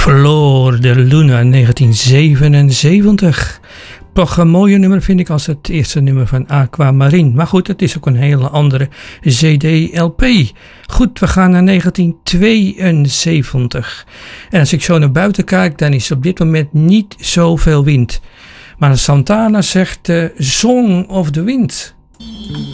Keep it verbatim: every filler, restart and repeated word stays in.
Flor de Luna, negentien zevenenzeventig. Toch een mooie nummer vind ik als het eerste nummer van Aquamarine. Maar goed, het is ook een hele andere C D L P. Goed, we gaan naar negentien tweeënzeventig. En als ik zo naar buiten kijk, dan is op dit moment niet zoveel wind. Maar Santana zegt uh, Song of the Wind.